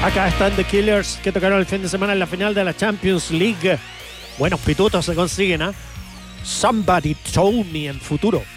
Acá están The Killers, que tocaron el fin de semana en la final de la Champions League. Buenos pitutos se consiguen, ¿ah? Somebody Told Me en futuro.